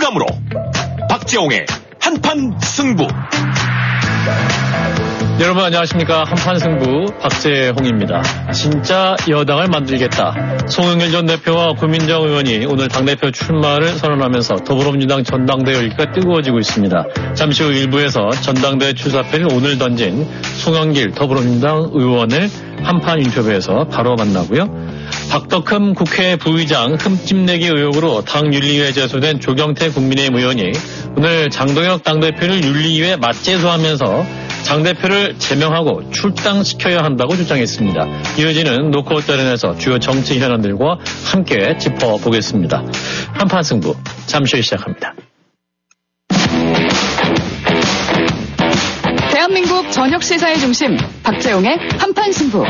최강으로 박재홍의 한판 승부. 여러분 안녕하십니까. 한판 승부 박재홍입니다. 진짜 여당을 만들겠다. 송영길 전 대표와 구민정 의원이 오늘 당대표 출마를 선언하면서 더불어민주당 전당대회 열기가 뜨거워지고 있습니다. 잠시 후 일부에서 전당대회 출사표를 오늘 던진 송영길 더불어민주당 의원을 한판 인터뷰에서 바로 만나고요. 박덕흠 국회 부의장 흠집내기 의혹으로 당 윤리위에 제소된 조경태 국민의힘 의원이 오늘 장동혁 당대표를 윤리위에 맞제소하면서 당대표를 제명하고 출당시켜야 한다고 주장했습니다. 이어지는 노크아웃 관련해서 주요 정치 현안들과 함께 짚어보겠습니다. 한판 승부 잠시 후에 시작합니다. 대한민국 저녁 시사의 중심 박재홍의 한판 승부.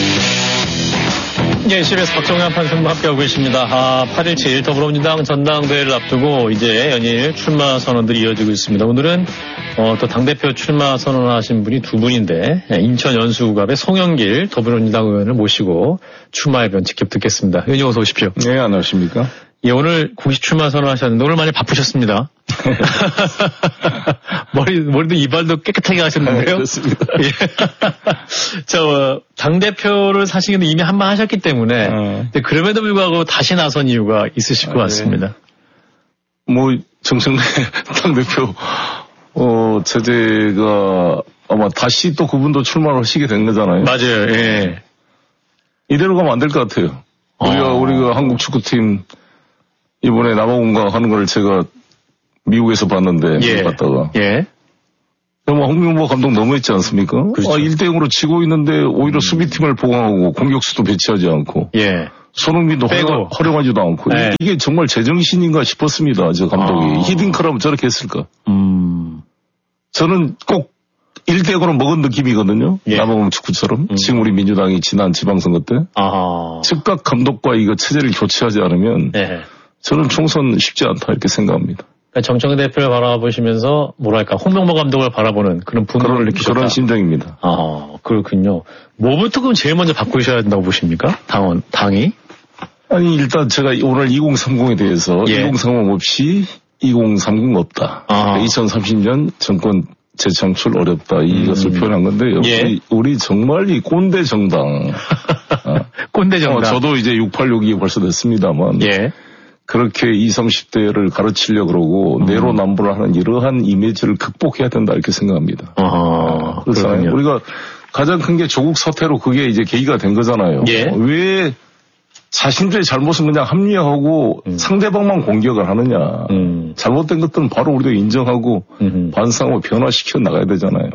예, CBS 박정희 한판 승부 함께하고 계십니다. 8.17 더불어민주당 전당대회를 앞두고 이제 연일 출마 선언들이 이어지고 있습니다. 오늘은 또 당대표 출마 선언하신 분이 두 분인데 인천 연수구갑의 송영길 더불어민주당 의원을 모시고 출마 의견 직접 듣겠습니다. 의원님 어서 오십시오. 네, 안녕하십니까. 예, 오늘 공식 출마 선언하셨는데 오늘 많이 바쁘셨습니다. 머리도 이발도 깨끗하게 하셨는데요. 네, 그렇습니다. 예. 당대표를 사실은 이미 한 번 하셨기 때문에 근데 그럼에도 불구하고 다시 나선 이유가 있으실 것 같습니다. 뭐 정청래 당대표 체제가 아마 다시 또 그분도 출마를 하시게 된 거잖아요. 맞아요. 예. 이대로 가면 안 될 것 같아요. 우리가 한국 축구팀 이번에 남아공과 하는 걸 제가 미국에서 봤는데 예. 갔다가 홍명보 감독 너무했지 않습니까? 그렇죠. 1대0으로 지고 있는데 오히려 수비팀을 보강하고 공격수도 배치하지 않고 손흥민도 활용하지도 않고 이게 정말 제정신인가 싶었습니다. 저 감독이 히딩크라면 저렇게 했을까? 저는 꼭 1대0으로 먹은 느낌이거든요. 남아공 축구처럼. 지금 우리 민주당이 지난 지방선거 때 즉각 감독과 이거 체제를 교체하지 않으면 저는 총선 쉽지 않다 이렇게 생각합니다. 그러니까 정청래 대표를 바라보시면서 뭐랄까 홍명보 감독을 바라보는 그런 분노를 느끼셨다. 그런 심정입니다. 그렇군요. 뭐부터 그럼 제일 먼저 바꾸셔야 된다고 보십니까? 당이? 아니 일단 제가 오늘 2030에 대해서 2030 없이 2030 없다. 2030년 정권 재창출 어렵다. 이것을 표현한 건데요. 우리 정말 이 꼰대 정당. 꼰대 정당. 저도 이제 686이 벌써 됐습니다만. 그렇게 20, 30대를 가르치려고 그러고 내로남불을 하는 이러한 이미지를 극복해야 된다 이렇게 생각합니다. 그렇잖아요. 우리가 가장 큰 게 조국 사태로 그게 이제 계기가 된 거잖아요. 왜 자신들의 잘못은 그냥 합리화하고 상대방만 공격을 하느냐. 잘못된 것들은 바로 우리도 인정하고 반성하고 변화시켜 나가야 되잖아요.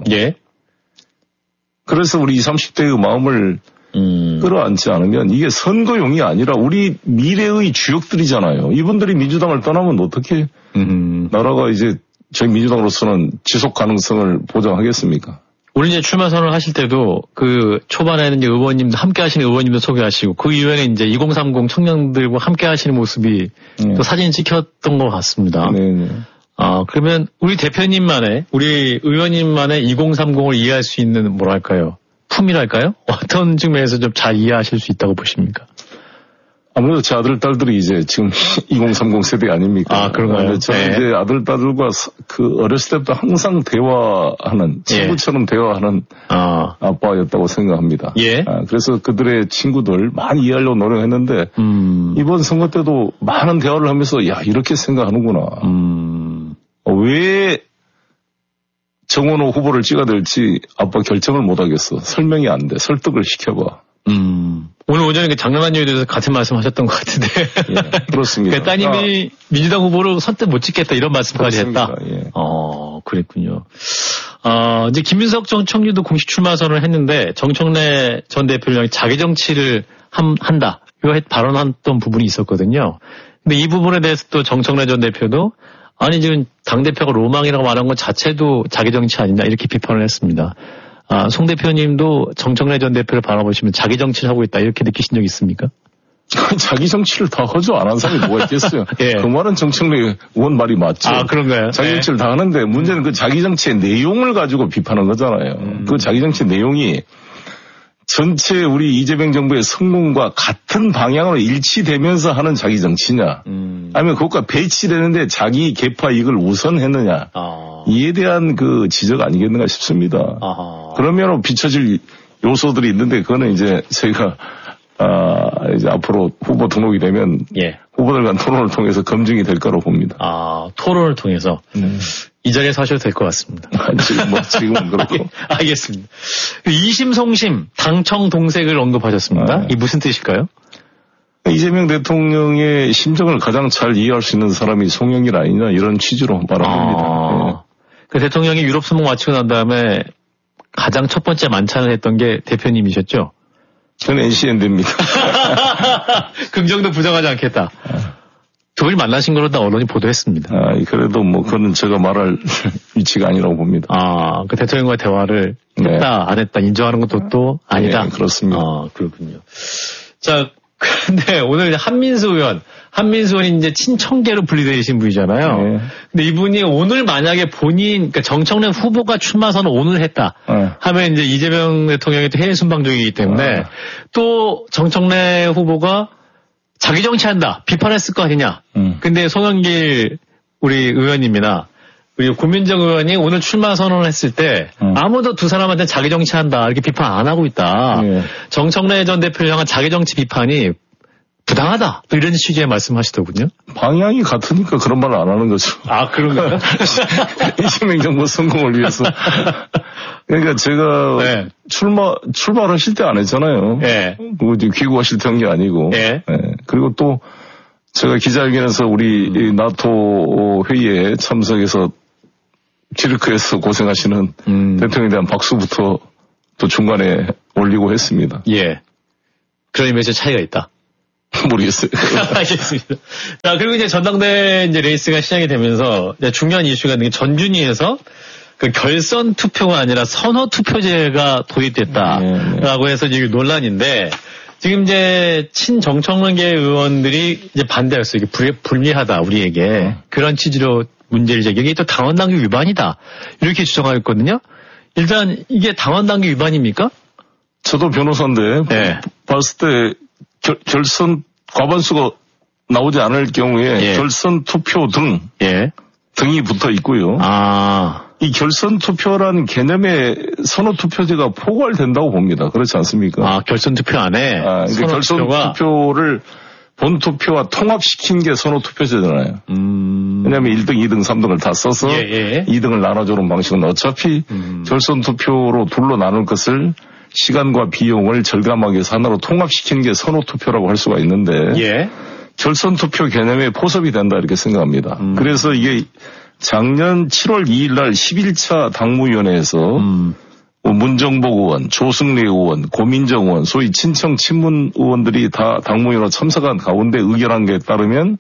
그래서 우리 20, 30대의 마음을 끌어안지 않으면 이게 선거용이 아니라 우리 미래의 주역들이잖아요. 이분들이 민주당을 떠나면 어떻게 나라가 이제 저희 민주당으로서는 지속 가능성을 보장하겠습니까? 오늘 이제 출마 선언을 하실 때도 그 초반에는 이제 의원님도 함께 하시는 의원님도 소개하시고 그 이후에는 이제 2030 청년들과 함께 하시는 모습이 또 사진 찍혔던 것 같습니다. 그러면 우리 대표님만의, 우리 의원님만의 2030을 이해할 수 있는 뭐랄까요? 품이랄까요? 어떤 측면에서 좀 잘 이해하실 수 있다고 보십니까? 아무래도 제 아들, 딸들이 이제 지금 2030 세대 아닙니까? 그런가요? 저는 이제 아들, 딸들과 그 어렸을 때부터 항상 대화하는, 친구처럼 대화하는 아빠였다고 생각합니다. 그래서 그들의 친구들 많이 이해하려고 노력했는데, 이번 선거 때도 많은 대화를 하면서, 야, 이렇게 생각하는구나. 왜 정원호 후보를 찍어야 될지 아빠 결정을 못 하겠어. 설명이 안 돼. 설득을 시켜봐. 오늘 오전에 장남한 여에 대해서 같은 말씀 하셨던 것 같은데. 그렇습니다. 그러니까 따님이 민주당 후보를 선택 못 찍겠다 이런 말씀까지 했다. 그랬군요. 이제 김민석 전 총리도 공식 출마 선언을 했는데 정청래 전 대표를 자기 정치를 한다. 이거 발언했던 부분이 있었거든요. 근데 이 부분에 대해서 또 정청래 전 대표도 아니 지금 당대표가 로망이라고 말한 것 자체도 자기 정치 아니냐 이렇게 비판을 했습니다. 송 대표님도 정청래 전 대표를 바라보시면 자기 정치를 하고 있다 이렇게 느끼신 적 있습니까? 자기 정치를 다 하죠. 안 한 사람이 뭐가 있겠어요. 그 말은 정청래 의원 말이 맞죠. 그런가요? 자기 정치를 다 하는데 문제는 그 자기 정치의 내용을 가지고 비판한 거잖아요. 그 자기 정치 내용이 전체 우리 이재명 정부의 성공과 같은 방향으로 일치되면서 하는 자기 정치냐, 아니면 그것과 배치되는데 자기 계파 이익을 우선했느냐, 이에 대한 그 지적 아니겠는가 싶습니다. 그러면 비춰질 요소들이 있는데 그거는 이제 저희가 이제 앞으로 후보 등록이 되면 후보들 간 토론을 통해서 검증이 될 거라고 봅니다. 토론을 통해서 이 자리에서 하셔도 될 것 같습니다. 지금은 그렇고. 알겠습니다. 이심송심 당청 동색을 언급하셨습니다. 이 무슨 뜻일까요? 이재명 대통령의 심정을 가장 잘 이해할 수 있는 사람이 송영길 아니냐 이런 취지로 말합니다. 그 대통령이 유럽 순방 마치고 난 다음에 가장 첫 번째 만찬을 했던 게 대표님이셨죠? 저는 NCN대입니다. 긍정도 부정하지 않겠다. 두 분이 만나신 거로 다 언론이 보도했습니다. 그래도 그거는 제가 말할 위치가 아니라고 봅니다. 그 대통령과의 대화를 했다, 안 했다, 인정하는 것도 또 아니다. 네, 그렇습니다. 그렇군요. 자, 근데 오늘 한민수 의원이 이제 친청계로 분리되신 분이잖아요. 근데 이분이 오늘 만약에 그러니까 정청래 후보가 출마 선언을 오늘 했다 하면 이제 이재명 대통령이 또 해외 순방 중이기 때문에 또 정청래 후보가 자기 정치한다 비판했을 거 아니냐. 근데 송영길 우리 의원님이나 우리 고민정 의원이 오늘 출마 선언을 했을 때 아무도 두 사람한테 자기 정치한다 이렇게 비판 안 하고 있다. 정청래 전 대표를 향한 자기 정치 비판이 부당하다. 또 이런 취지의 말씀하시더군요. 방향이 같으니까 그런 말을 안 하는 거죠. 그런가요? 이재명 정부 성공을 위해서. 그러니까 제가 출마하실 때 안 했잖아요. 귀국하실 때 한 게 아니고. 그리고 또 제가 기자회견에서 우리 나토 회의에 참석해서 지르크에서 고생하시는 대통령에 대한 박수부터 또 중간에 올리고 했습니다. 그런 의미에서 차이가 있다. 모르겠어요. 알겠습니다. 자, 그리고 이제 전당대 이제 레이스가 시작이 되면서 중요한 이슈가 있는 게 전준위에서 그 결선 투표가 아니라 선호 투표제가 도입됐다라고 해서 이게 논란인데 지금 이제 친정청래 의원들이 이제 반대했어요. 이게 불리하다 우리에게 그런 취지로 문제를 제기해 이게 또 당원당규 위반이다 이렇게 주장하였거든요. 일단 이게 당원당규 위반입니까? 저도 변호사인데 봤을 때 결선 과반수가 나오지 않을 경우에 결선 투표 등이 붙어 있고요. 이 결선 투표라는 개념의 선호 투표제가 포괄된다고 봅니다. 그렇지 않습니까? 결선 투표 안에 결선 투표를 본 투표와 통합시킨 게 선호 투표제잖아요. 왜냐하면 1등, 2등, 3등을 다 써서 2등을 나눠주는 방식은 어차피 결선 투표로 둘로 나눌 것을 시간과 비용을 절감하기 위해서 하나로 통합시키는 게 선호 투표라고 할 수가 있는데 결선 투표 개념에 포섭이 된다 이렇게 생각합니다. 그래서 이게 작년 7월 2일 날 11차 당무위원회에서 문정복 의원, 조승래 의원, 고민정 의원, 소위 친청 친문 의원들이 다 당무위원회 참석한 가운데 의결한 게 따르면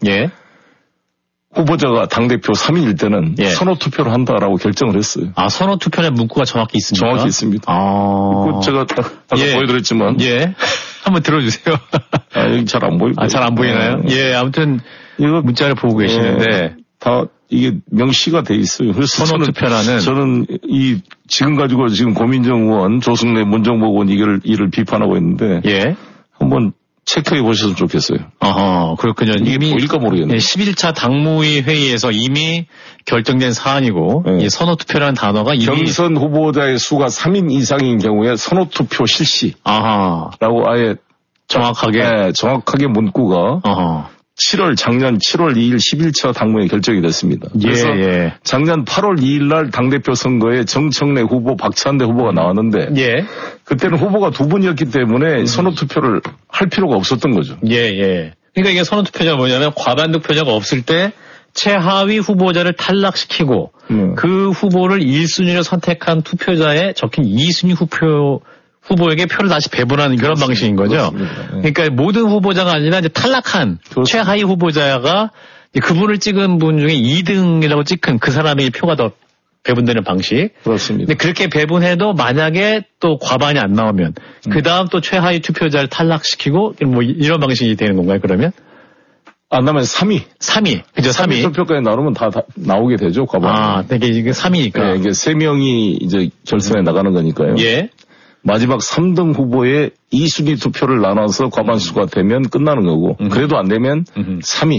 후보자가 당대표 3인일 때는 선호 투표를 한다라고 결정을 했어요. 선호 투표의 문구가 정확히 있습니까? 정확히 있습니다. 제가 아까 보여드렸지만. 한번 들어주세요. 여기 잘 안 보이고. 잘 안 보이나요? 아무튼 이거 문자를 보고 계시는데 다 이게 명시가 돼 있어요. 그래서 선호 투표라는 저는 지금 가지고 지금 고민정 의원, 조승래, 문정복 의원 이를 비판하고 있는데 한번 체크해 보셨으면 좋겠어요. 그렇군요. 이게 보일까 모르겠네요. 11차 당무위 회의에서 이미 결정된 사안이고 이 선호 투표라는 단어가 이미 경선 후보자의 수가 3인 이상인 경우에 선호 투표 실시라고 아예 정확하게 문구가 작년 7월 2일 11차 당무에 결정이 됐습니다. 그래서 작년 8월 2일 날 당대표 선거에 정청래 후보, 박찬대 후보가 나왔는데 그때는 후보가 두 분이었기 때문에 선호 투표를 할 필요가 없었던 거죠. 그러니까 이게 선호 투표자가 뭐냐면 과반 득표자가 없을 때 최하위 후보자를 탈락시키고 그 후보를 1순위로 선택한 투표자에 적힌 2순위 후보에게 표를 다시 배분하는 그런 방식인 거죠. 그러니까 모든 후보자가 아니라 이제 탈락한 최하위 후보자가 그분을 찍은 분 중에 2등이라고 찍은 그 사람의 표가 더 배분되는 방식. 그렇습니다. 근데 그렇게 배분해도 만약에 또 과반이 안 나오면 그 다음 또 최하위 투표자를 탈락시키고 뭐 이런 방식이 되는 건가요? 그러면? 안 나면 3위. 그죠? 3위. 투표까지 나오면 다 나오게 되죠, 과반. 이게 3위니까. 이게 3명이 이제 결선에 나가는 거니까요. 마지막 3등 후보의 2순위 투표를 나눠서 과반수가 되면 끝나는 거고 그래도 안 되면 3위.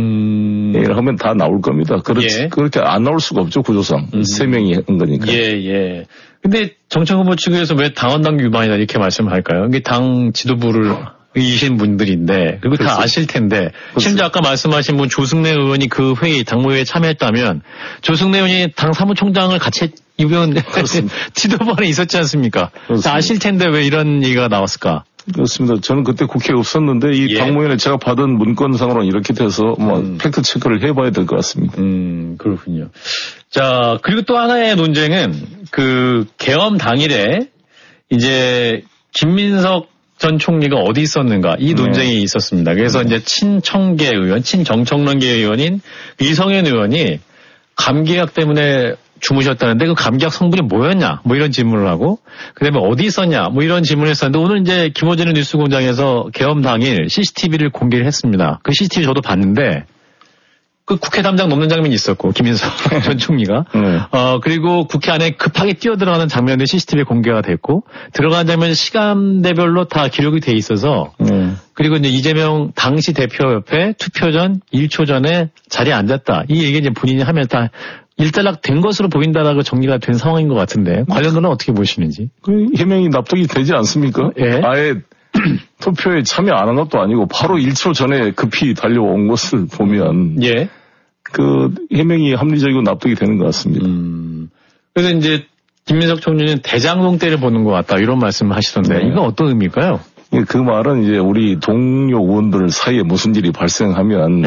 하면 다 나올 겁니다. 그렇게 안 나올 수가 없죠, 구조상. 3명이 한 거니까. 예. 근데 정청 후보 측에서 왜 당원당 위반이다 이렇게 말씀할까요? 이게 당 지도부를 이신 분들인데, 그리고 다 아실 텐데, 심지어 아까 말씀하신 분 조승래 의원이 그 회의, 당무회의에 참여했다면, 조승래 의원이 당 사무총장을 같이 이번 지도부 안에 있었지 않습니까? 다 아실 텐데 왜 이런 얘기가 나왔을까? 그렇습니다. 저는 그때 국회에 없었는데 이 당무위원회 제가 받은 문건상으로는 이렇게 돼서 팩트 체크를 해봐야 될 것 같습니다. 그렇군요. 자, 그리고 또 하나의 논쟁은 그 계엄 당일에 이제 김민석 전 총리가 어디 있었는가 이 논쟁이 있었습니다. 그래서 이제 친청계 의원, 친정청란계 의원인 이성현 의원이 감기약 때문에 주무셨다는데 그 감기약 성분이 뭐였냐 뭐 이런 질문을 하고 그다음에 어디 있었냐 뭐 이런 질문을 했었는데 오늘 이제 김어준의 뉴스공장에서 계엄 당일 CCTV를 공개를 했습니다. 그 CCTV 저도 봤는데 그 국회 담장 넘는 장면이 있었고 김인석 전 총리가 그리고 국회 안에 급하게 뛰어들어가는 장면이 CCTV에 공개가 됐고 들어가는 장면이 시간대별로 다 기록이 돼 있어서 그리고 이제 이재명 당시 대표 옆에 투표 전 1초 전에 자리에 앉았다 이 얘기 이제 본인이 하면 다 일단락 된 것으로 보인다라고 정리가 된 상황인 것 같은데 관련론은 어떻게 보시는지? 그 해명이 납득이 되지 않습니까? 예. 아예 투표에 참여 안 한 것도 아니고 바로 1초 전에 급히 달려온 것을 보면 그 해명이 합리적이고 납득이 되는 것 같습니다. 그래서 이제 김민석 총리는 대장동 때를 보는 것 같다 이런 말씀을 하시던데 이건 어떤 의미일까요? 그 말은 이제 우리 동료 의원들 사이에 무슨 일이 발생하면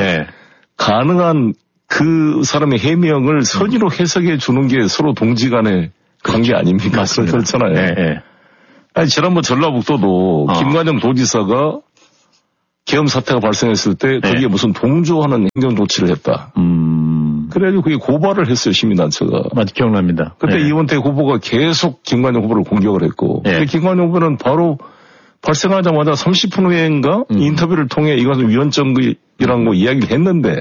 가능한 그 사람의 해명을 선의로 해석해 주는 게 서로 동지 간의 관계 아닙니까? 맞습니다. 그렇잖아요. 아니, 지난번 전라북도도 김관영 도지사가 계엄 사태가 발생했을 때 거기에 무슨 동조하는 행정 조치를 했다. 그래가지고 그게 고발을 했어요, 시민단체가. 맞아, 기억납니다. 그때 이원택 후보가 계속 김관영 후보를 공격을 했고 김관영 후보는 바로 발생하자마자 30분 후에인가 인터뷰를 통해 이것은 위헌적이라는 거 이야기를 했는데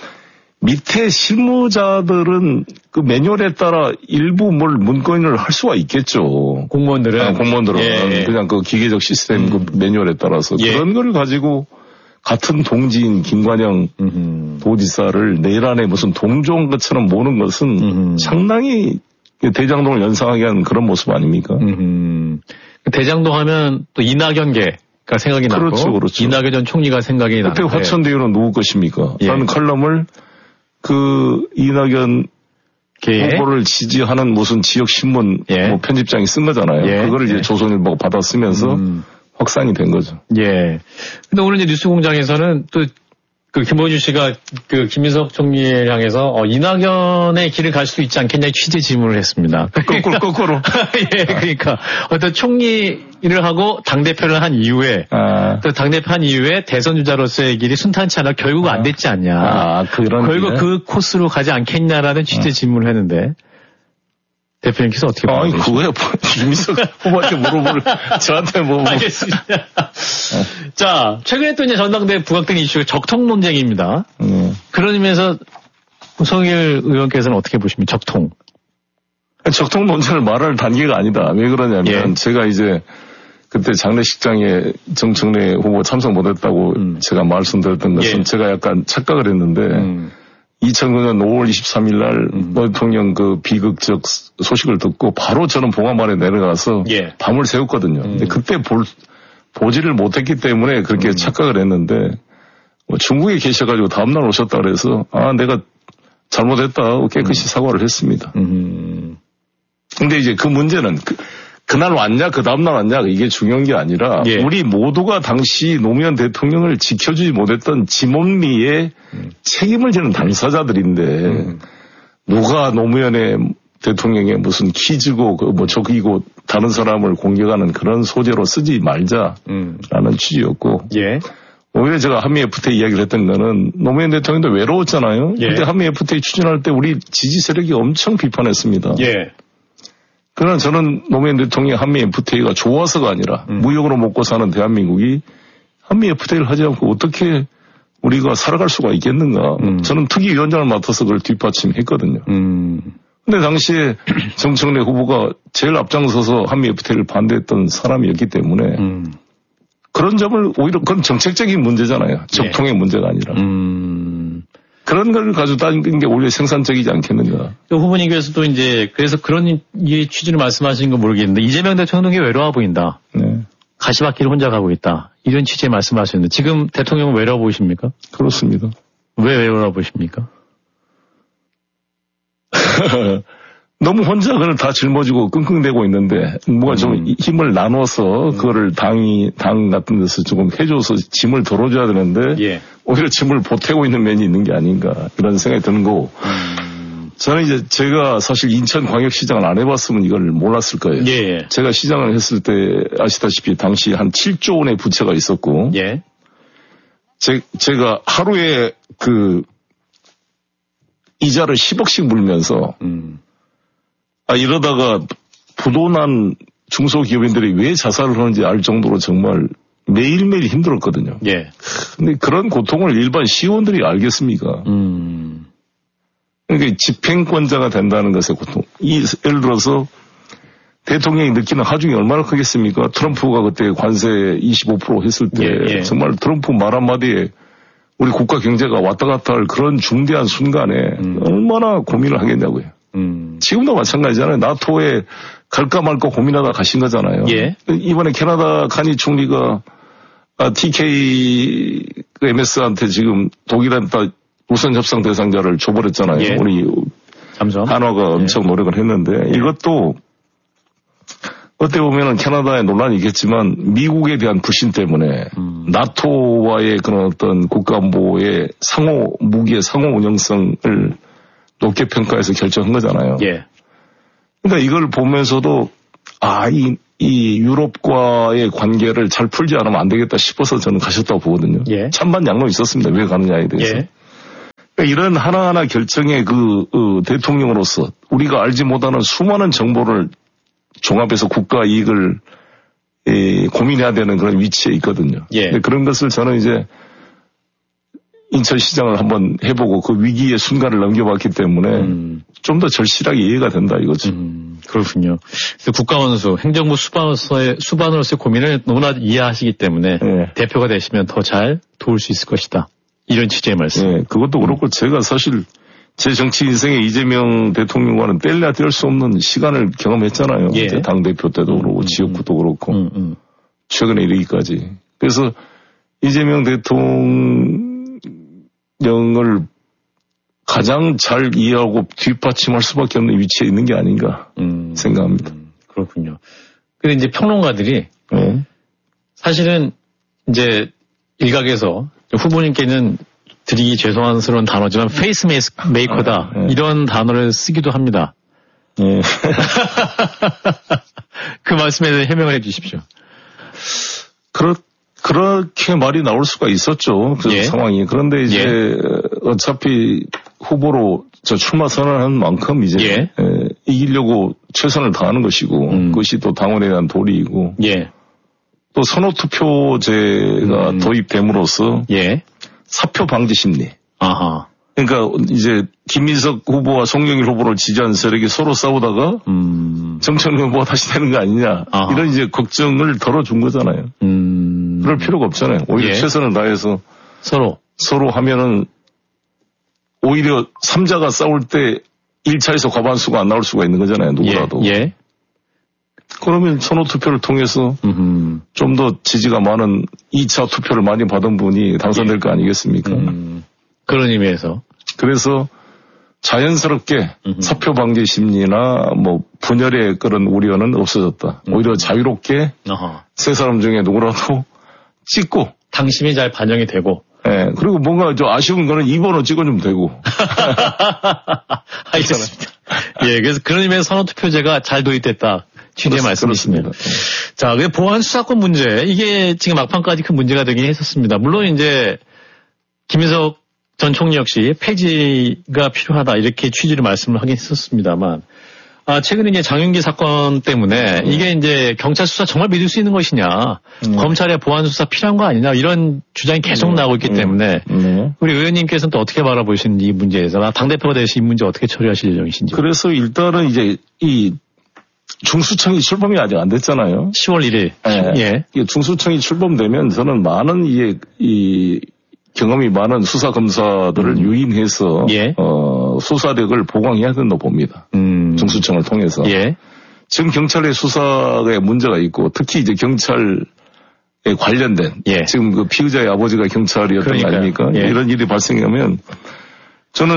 밑에 실무자들은 그 매뉴얼에 따라 일부 문건을 할 수가 있겠죠. 공무원들은 그냥 그 기계적 시스템 그 매뉴얼에 따라서 그런 걸 가지고 같은 동지인 김관영 도지사를 내란에 무슨 동조한 것처럼 모는 것은 상당히 대장동을 연상하게 하는 그런 모습 아닙니까? 대장동 하면 또 이낙연계가 생각이 나고 그렇죠. 이낙연 전 총리가 생각이 나고 그때 화천대유는 누구 것입니까? 라는 칼럼을 그 이낙연 후보를 지지하는 무슨 지역 신문 뭐 편집장이 쓴 거잖아요. 그거를 이제 조선일보가 받아쓰면서 확산이 된 거죠. 근데 오늘 이제 뉴스공장에서는 또 그 김어준 씨가 그 김민석 총리를 향해서 이낙연의 길을 갈 수도 있지 않겠냐 취재 질문을 했습니다. 거꾸로. 그러니까 어떤 총리를 하고 당대표를 한 이후에 또 당대표 한 이후에 대선 주자로서의 길이 순탄치 않아 결국 안 됐지 않냐. 결국 그 코스로 가지 않겠냐라는 취재 질문을 했는데 대표님께서 어떻게 보세요? 그거야 김민석 후보한테 물어볼 저한테 뭐. 알겠습니다. 자, 최근에 또 이제 전당대회 부각된 이슈가 적통 논쟁입니다. 그런 의미에서 송일 의원께서는 어떻게 보십니까? 적통 논쟁을 말할 단계가 아니다. 왜 그러냐면 제가 이제 그때 장례식장에 정청래 후보 참석 못했다고 제가 말씀드렸던 것은 제가 약간 착각을 했는데 2009년 5월 23일 날 대통령 그 비극적 소식을 듣고 바로 저는 봉화마을에 내려가서 밤을 새웠거든요. 근데 그때 보지를 못했기 때문에 그렇게 착각을 했는데 중국에 계셔가지고 다음날 오셨다 그래서 내가 잘못했다 깨끗이 사과를 했습니다. 근데 이제 그 문제는 그날 왔냐 그 다음날 왔냐 이게 중요한 게 아니라 우리 모두가 당시 노무현 대통령을 지켜주지 못했던 지몬리의 책임을 지는 당사자들인데 누가 노무현의 대통령의 무슨 퀴즈고 뭐 적이고 다른 사람을 공격하는 그런 소재로 쓰지 말자라는 취지였고 오히려 제가 한미 FTA 이야기를 했던 거는 노무현 대통령도 외로웠잖아요. 그때 한미 FTA 추진할 때 우리 지지 세력이 엄청 비판했습니다. 그러나 저는 노무현 대통령이 한미 FTA가 좋아서가 아니라 무역으로 먹고 사는 대한민국이 한미 FTA를 하지 않고 어떻게 우리가 살아갈 수가 있겠는가. 저는 특위위원장을 맡아서 그걸 뒷받침했거든요. 근데 당시에 정청래 후보가 제일 앞장서서 한미 FTA를 반대했던 사람이었기 때문에 그런 점을 오히려 그건 정책적인 문제잖아요. 적통의 문제가 아니라. 그런 걸 가지고 따지는 게 오히려 생산적이지 않겠는가. 후보님께서도 이제 그래서 그런 취지를 말씀하시는 건 모르겠는데 이재명 대통령이 외로워 보인다. 네. 가시밭길을 혼자 가고 있다. 이런 취지의 말씀하셨는데 지금 대통령은 외로워 보이십니까? 그렇습니다. 왜 외로워 보십니까? 너무 혼자 그걸 다 짊어지고 끙끙대고 있는데 뭐가 좀 힘을 나눠서 그거를 당 같은 데서 조금 해줘서 짐을 덜어줘야 되는데 오히려 짐을 보태고 있는 면이 있는 게 아닌가 이런 생각이 드는 거고 저는 이제 제가 사실 인천광역시장을 안 해봤으면 이걸 몰랐을 거예요. 제가 시장을 했을 때 아시다시피 당시 한 7조 원의 부채가 있었고 제가 하루에 그 이자를 10억씩 물면서 이러다가 부도난 중소기업인들이 왜 자살을 하는지 알 정도로 정말 매일매일 힘들었거든요. 근데 그런 고통을 일반 시의원들이 알겠습니까? 그러니까 집행권자가 된다는 것의 고통. 예를 들어서 대통령이 느끼는 하중이 얼마나 크겠습니까? 트럼프가 그때 관세 25% 했을 때 정말 트럼프 말 한마디에 우리 국가 경제가 왔다 갔다 할 그런 중대한 순간에 얼마나 고민을 하겠냐고요. 지금도 마찬가지잖아요. 나토에 갈까 말까 고민하다 가신 거잖아요. 이번에 캐나다 카니 총리가 TK MS한테 지금 독일한테 우선 협상 대상자를 줘버렸잖아요. 우리 한화가 엄청 노력을 했는데 이것도 어떻게 보면은 캐나다의 논란이 있겠지만 미국에 대한 불신 때문에 나토와의 그런 어떤 국가안보의 무기의 상호 운영성을 높게 평가해서 결정한 거잖아요. 그러니까 이걸 보면서도 이 유럽과의 관계를 잘 풀지 않으면 안 되겠다 싶어서 저는 가셨다고 보거든요. 찬반 양론 있었습니다. 왜 가느냐에 대해서. 그러니까 이런 하나하나 결정의 그 대통령으로서 우리가 알지 못하는 수많은 정보를 종합해서 국가 이익을 고민해야 되는 그런 위치에 있거든요. 그런 것을 저는 이제 인천시장을 한번 해보고 그 위기의 순간을 넘겨봤기 때문에 좀 더 절실하게 이해가 된다 이거죠. 그렇군요. 국가원수, 행정부 수반으로서의 고민을 너무나 이해하시기 때문에 대표가 되시면 더 잘 도울 수 있을 것이다. 이런 취지의 말씀. 그것도 그렇고 제가 사실 제 정치 인생에 이재명 대통령과는 뗄래야 뗄 수 없는 시간을 경험했잖아요. 당대표 때도 그렇고 지역구도 그렇고 최근에 이르기까지. 그래서 이재명 대통령을 가장 잘 이해하고 뒷받침할 수밖에 없는 위치에 있는 게 아닌가 생각합니다. 그렇군요. 근데 이제 평론가들이 사실은 이제 일각에서 후보님께는 드리기 죄송스러운 단어지만 페이스 메이커다 이런 단어를 쓰기도 합니다. 그 말씀에 대해 해명을 해주십시오. 그렇게 말이 나올 수가 있었죠. 그 상황이. 그런데 이제 어차피 후보로 출마 선언한 만큼 이제 이기려고 최선을 다하는 것이고 그것이 또 당원에 대한 도리이고 또 선호투표제가 도입됨으로써 사표 방지 심리. 그러니까 이제 김민석 후보와 송영길 후보를 지지한 세력이 서로 싸우다가 정청래 후보가 다시 되는 거 아니냐 이런 이제 걱정을 덜어준 거잖아요. 그럴 필요가 없잖아요. 오히려 최선을 다해서 서로 하면은 오히려 3자가 싸울 때 1차에서 과반수가 안 나올 수가 있는 거잖아요. 누구라도. 그러면 선호투표를 통해서 좀 더 지지가 많은 2차 투표를 많이 받은 분이 당선될 거 아니겠습니까? 그런 의미에서. 그래서 자연스럽게 사표 방지 심리나 뭐 분열의 그런 우려는 없어졌다. 오히려 자유롭게 세 사람 중에 누구라도 찍고 당심이 잘 반영이 되고 그리고 뭔가 좀 아쉬운 거는 2번을 찍어주면 되고. 알겠습니다. 그래서 그런 의미에서 선호투표제가 잘 도입됐다. 취지의 말씀이십니다. 자, 보안 수사권 문제. 이게 지금 막판까지 큰 문제가 되긴 했었습니다. 물론 이제 김민석 전 총리 역시 폐지가 필요하다. 이렇게 취지를 말씀을 하긴 했었습니다만 최근에 이제 장윤기 사건 때문에 이게 이제 경찰 수사 정말 믿을 수 있는 것이냐, 검찰의 보안 수사 필요한 거 아니냐 이런 주장이 계속 나오고 있기 때문에 우리 의원님께서는 또 어떻게 바라보시는지 이 문제에 대해서 당대표가 되신 이 문제 어떻게 처리하실 예정이신지. 그래서 일단은 이제 이 중수청이 출범이 아직 안 됐잖아요. 10월 1일. 예. 중수청이 출범되면 저는 많은 이 경험이 많은 수사 검사들을 유임해서 수사력을 보강해야 된다고 봅니다. 중수청을 통해서. 예. 지금 경찰의 수사에 문제가 있고 특히 이제 경찰에 관련된 지금 그 피의자의 아버지가 경찰이었던 거 아닙니까? 이런 일이 발생하면 저는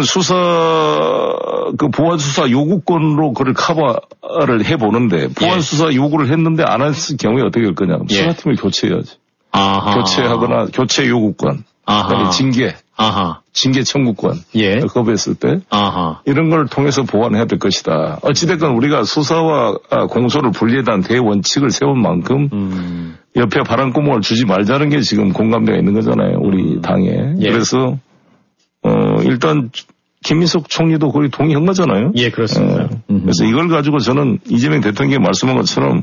그 보안 수사 요구권으로 그걸 커버를 해보는데 보안 수사 요구를 했는데 안 했을 경우에 어떻게 할 거냐? 수사팀을 교체해야지. 교체하거나 교체 요구권. 그다음에 징계 청구권. 거부했을 때. 이런 걸 통해서 보완해야 될 것이다. 어찌됐건 우리가 수사와 공소를 분리해단 대원칙을 세운 만큼 옆에 바람구멍을 주지 말자는 게 지금 공감대가 있는 거잖아요. 우리 당에. 그래서 일단 김민석 총리도 거의 동의한 거잖아요. 예, 그렇습니다. 그래서 이걸 가지고 저는 이재명 대통령이 말씀한 것처럼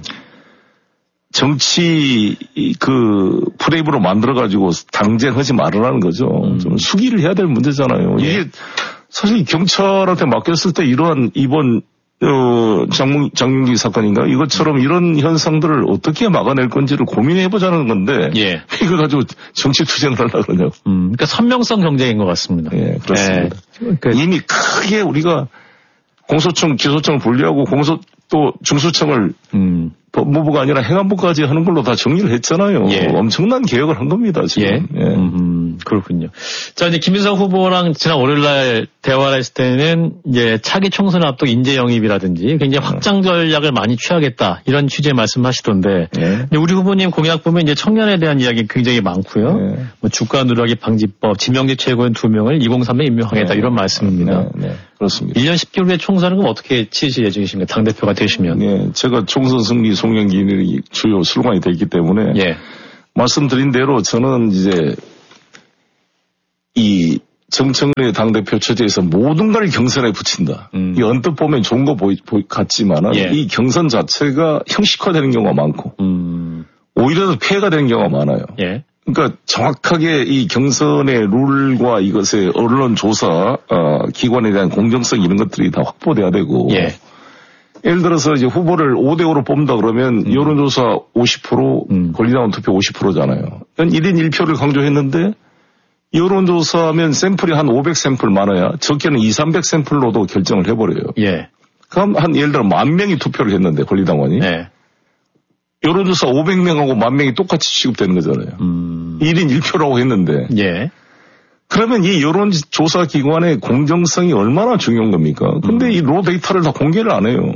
정치 그 프레임으로 만들어가지고 당쟁하지 말으라는 거죠. 좀 수기를 해야 될 문제잖아요. 이게 사실 경찰한테 맡겼을 때 이러한 이번 장윤기 사건인가 이것처럼 이런 현상들을 어떻게 막아낼 건지를 고민해보자는 건데 이걸 가지고 정치 투쟁을 하려고 그러냐고. 그러니까 선명성 경쟁인 것 같습니다. 예, 그렇습니다. 이미 크게 우리가 공소청, 기소청을 분리하고 또 중수청을 법무부가 아니라 행안부까지 하는 걸로 다 정리를 했잖아요. 엄청난 개혁을 한 겁니다, 지금. 그렇군요. 자, 이제 김민석 후보랑 지난 월요일날 대화를 했을 때는 이제 차기 총선 앞두고 인재 영입이라든지 굉장히 확장 전략을 많이 취하겠다 이런 취지의 말씀하시던데 우리 후보님 공약 보면 이제 청년에 대한 이야기 굉장히 많고요. 뭐 주가 누락이 방지법, 지명직 최고위원 2명을 2023에 임명하겠다 이런 말씀입니다. 그렇습니다. 1년 10개월 후에 총선은 그럼 어떻게 치르실 예정이신가요? 당대표가 되시면. 제가 총선 승리 송영길이 주요 슬로건이 되기 때문에 말씀드린 대로 저는 이제 이 정청래 당대표 처지에서 모든 걸 경선에 붙인다. 이 언뜻 보면 좋은 거 같지만은 이 경선 자체가 형식화되는 경우가 많고 오히려 폐해가 되는 경우가 많아요. 그러니까 정확하게 이 경선의 룰과 이것의 언론 조사 기관에 대한 공정성 이런 것들이 다 확보돼야 되고 예를 들어서 이제 후보를 5대5로 뽑는다 그러면 여론조사 50% 권리당원 투표 50%잖아요. 1인 1표를 강조했는데 여론조사하면 샘플이 한 500샘플 많아야 적게는 200~300샘플로도 결정을 해버려요. 그럼 예를 들어 10,000명이 투표를 했는데 권리당원이 여론조사 500명하고 10,000명이 똑같이 취급되는 거잖아요. 1인 1표라고 했는데 그러면 이 여론조사 기관의 공정성이 얼마나 중요한 겁니까? 근데 이 로 데이터를 다 공개를 안 해요.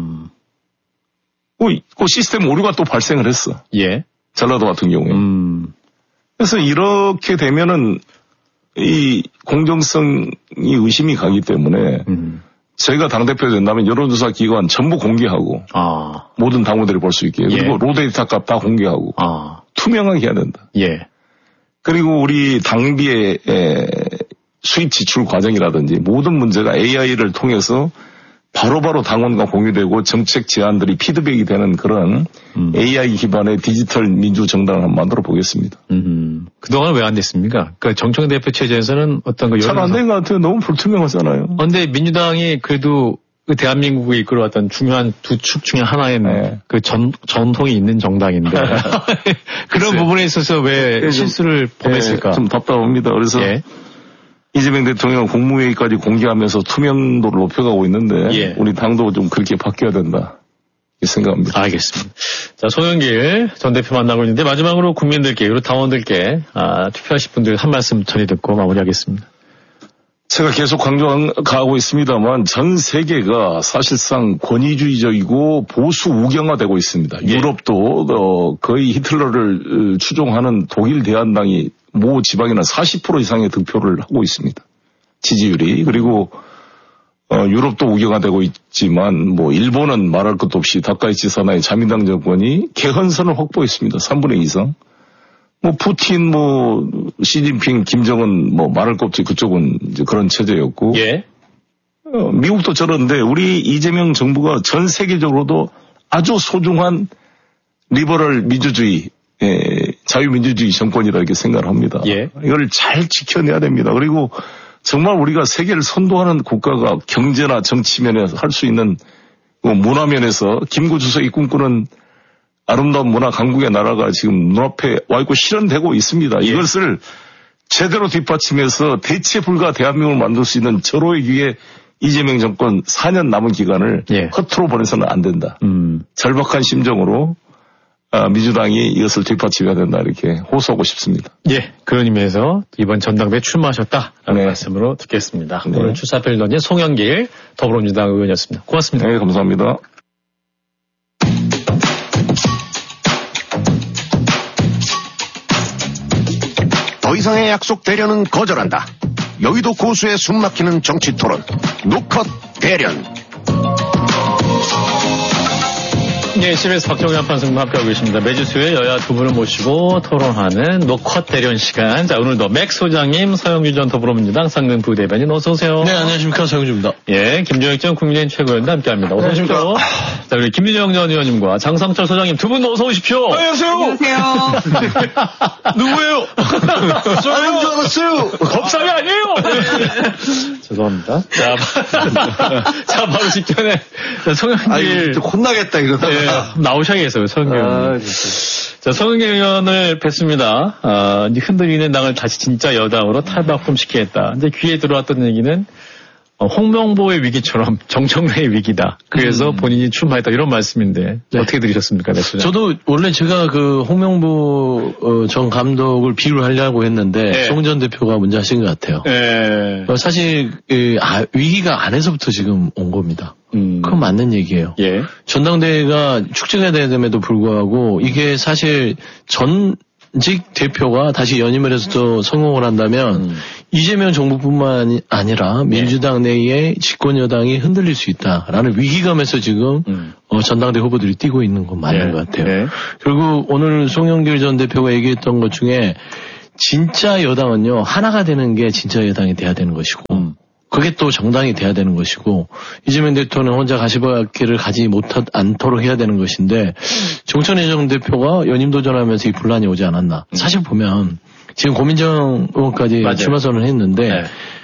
그 시스템 오류가 또 발생을 했어. 전라도 같은 경우에. 그래서 이렇게 되면은 이 공정성이 의심이 가기 때문에 저희가 당대표 된다면 여론조사 기관 전부 공개하고 모든 당원들이 볼 수 있게 그리고 로 데이터 값 다 공개하고 투명하게 해야 된다. 그리고 우리 당비의 수입 지출 과정이라든지 모든 문제가 AI를 통해서 바로바로 당원과 공유되고 정책 제안들이 피드백이 되는 그런 AI 기반의 디지털 민주정당을 한번 만들어 보겠습니다. 그동안 왜 안 됐습니까? 그러니까 정청래 대표 체제에서는 어떤 거 잘 안 된 것 같아요. 너무 불투명하잖아요. 그런데 민주당이 그래도 그 대한민국을 이끌어왔던 중요한 두 축 중에 하나인 그 전통이 있는 정당인데 그런 부분에 있어서 왜 실수를 범했을까? 좀 답답합니다. 그래서 이재명 대통령은 국무회의까지 공개하면서 투명도를 높여가고 있는데 우리 당도 좀 그렇게 바뀌어야 된다 생각합니다. 알겠습니다. 자, 송영길 전 대표 만나고 있는데 마지막으로 국민들께 그리고 당원들께 투표하실 분들 한 말씀 전해 듣고 마무리하겠습니다. 제가 계속 강조하고 있습니다만 전 세계가 사실상 권위주의적이고 보수 우경화되고 있습니다. 유럽도 거의 히틀러를 추종하는 독일 대한당이 모 지방에는 40% 이상의 득표를 하고 있습니다. 지지율이. 그리고 유럽도 우경화되고 있지만 뭐 일본은 말할 것도 없이 다카이치 사나이 자민당 정권이 개헌선을 확보했습니다. 3분의 2 이상. 뭐 푸틴, 시진핑, 김정은 말할 것 없이 그쪽은 이제 그런 체제였고 미국도 저런데 우리 이재명 정부가 전 세계적으로도 아주 소중한 리버럴 민주주의, 자유민주주의 정권이라 이렇게 생각을 합니다. 예. 이걸 잘 지켜내야 됩니다. 그리고 정말 우리가 세계를 선도하는 국가가 경제나 정치 면에서 할 수 있는 문화 면에서 김구 주석이 꿈꾸는 아름다운 문화 강국의 나라가 지금 눈앞에 와 있고 실현되고 있습니다. 예. 이것을 제대로 뒷받침해서 대체 불가 대한민국을 만들 수 있는 절호의 기회 이재명 정권 4년 남은 기간을 허투루 보내서는 안 된다. 절박한 심정으로 민주당이 이것을 뒷받침해야 된다 이렇게 호소하고 싶습니다. 예, 그런 의미에서 이번 전당대회 출마하셨다라는 말씀으로 듣겠습니다. 오늘 출사표를 던진 송영길 더불어민주당 의원이었습니다. 고맙습니다. 네, 감사합니다. 더 이상의 약속 대련은 거절한다. 여의도 고수의 숨막히는 정치 토론. 노컷 대련. 네, CBS 박정희 한판 승부 함께하고 계십니다. 매주 수요일 여야 두 분을 모시고 토론하는 노컷 대련 시간. 자, 오늘도 맥 소장님, 서영주 전 더불어민주당 상근 부대변인 어서 오세요. 네, 안녕하십니까. 서영주입니다. 예, 김정일 전 국민의힘 최고위원도 함께합니다. 어서 오십시오. 자, 우리 김민정 전 의원님과 장상철 소장님 두 분 어서 오십시오. 안녕하세요. 안녕하세요. 누구예요? 저는 줄 알았어요. 겁상이 아니에요. 죄송합니다. 자, 바로 직전에 송영길 혼나겠다 이러다가. 예, 나오셔야겠어요, 송영길 의원. 자, 송영길 의원을 뵀습니다. 흔들리는 당을 다시 진짜 여당으로 탈바꿈시키겠다. 이제 귀에 들어왔던 얘기는 홍명보의 위기처럼 정청래의 위기다. 그래서 본인이 출마했다 이런 말씀인데 어떻게 들으셨습니까? 네, 저도 원래 제가 그 홍명보 전 감독을 비유를 하려고 했는데 송 전 대표가 문제 하신 것 같아요. 사실 위기가 안에서부터 지금 온 겁니다. 그건 맞는 얘기예요. 예. 전당대회가 축제가 되는데도 불구하고 이게 사실 전직 대표가 다시 연임을 해서 또 성공을 한다면 이재명 정부뿐만 아니라 민주당 내의 집권 여당이 흔들릴 수 있다라는 위기감에서 지금 전당대 후보들이 뛰고 있는 건 맞는 것 같아요. 그리고 오늘 송영길 전 대표가 얘기했던 것 중에 진짜 여당은요 하나가 되는 게 진짜 여당이 돼야 되는 것이고 그게 또 정당이 돼야 되는 것이고 이재명 대통령은 혼자 가시밭길을 가지 않도록 해야 되는 것인데 정청래 전 대표가 연임 도전하면서 이 분란이 오지 않았나. 사실 보면 지금 고민정 의원까지 출마 선언을 했는데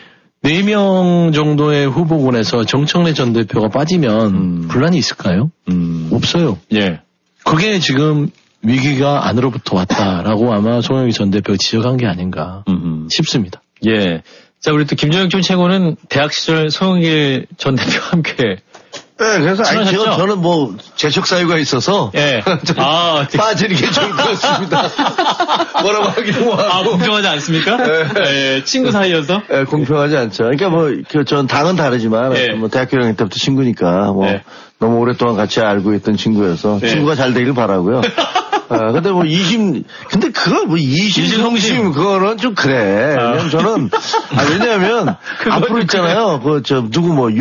4명 정도의 후보군에서 정청래 전 대표가 빠지면 분란이 있을까요? 없어요. 예. 그게 지금 위기가 안으로부터 왔다라고 아마 송영길 전 대표가 지적한 게 아닌가 싶습니다. 예. 자, 우리 또 김정일 전 최고는 대학 시절 송영길 전 대표와 함께. 네, 그래서 저는 뭐 재적 사유가 있어서 빠지는 게 좋을 것 같습니다. 뭐라고 하기는 뭐하고. 공평하지 않습니까? 네, 친구 사이여서? 네, 공평하지 않죠. 그러니까 전 당은 다르지만 뭐 대학교 1학년 때부터 친구니까 너무 오랫동안 같이 알고 있던 친구여서 친구가 잘 되길 바라고요. 근데 근데 그걸 이심성심 그거는 좀 그래. 왜냐면 저는, 왜냐면, 앞으로 있잖아요. 누구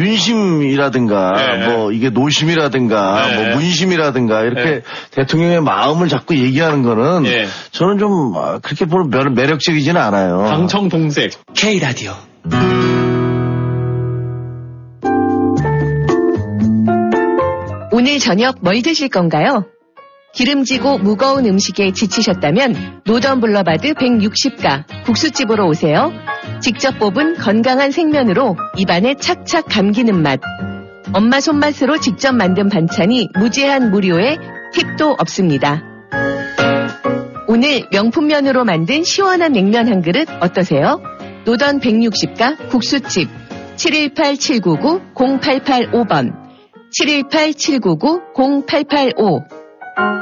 윤심이라든가, 이게 노심이라든가, 문심이라든가, 이렇게 대통령의 마음을 자꾸 얘기하는 거는, 저는 좀, 그렇게 매력적이지는 않아요. 방청동색. K라디오. 오늘 저녁 뭘 드실 건가요? 기름지고 무거운 음식에 지치셨다면 노던블러바드 160가 국수집으로 오세요. 직접 뽑은 건강한 생면으로 입안에 착착 감기는 맛. 엄마 손맛으로 직접 만든 반찬이 무제한 무료에 팁도 없습니다. 오늘 명품면으로 만든 시원한 냉면 한 그릇 어떠세요? 노던 160가 국수집 718-799-0885번 718-799-0885